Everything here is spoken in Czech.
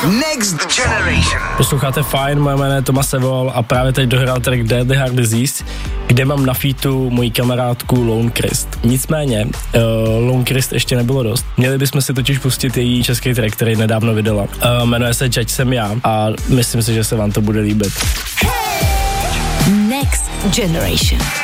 Next Generation. Posloucháte fajn, moje jméno je Tomas Evol a právě teď dohrál track Dead the Heart Disease, kde mám na featu moji kamarádku Lone Christ. Nicméně, Lone Christ ještě nebylo dost. Měli bychom si totiž pustit její český track, který nedávno vydala. Jmenuje se Judge jsem já a myslím si, že se vám to bude líbit. Next Generation.